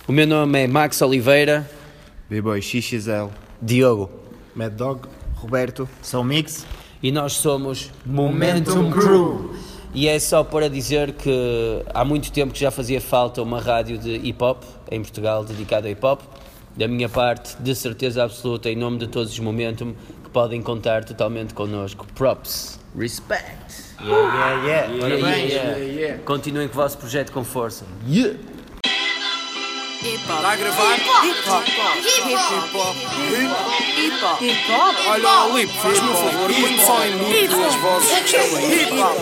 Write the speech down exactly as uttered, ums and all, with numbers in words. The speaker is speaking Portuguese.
O meu nome é Max Oliveira. B-Boy X X L. Diogo. Mad Dog. Roberto. São Mix. E nós somos Momentum Momentum Crew. E é só para dizer que há muito tempo que já fazia falta uma rádio de hip-hop em Portugal dedicada a hip-hop. Da minha parte, de certeza absoluta, em nome de todos os Momentum, que podem contar totalmente connosco. Props. Respect. Yeah, yeah, yeah. Yeah, Parabéns. yeah, yeah. Continuem com o vosso projeto com força. Yeah. Está a gravar? Hip hop. Hip hop. Hip hop. Hip hop. Olha, Lipe, faz-me um favor, põe-me só em mute as vozes que estão aí. Hip hop.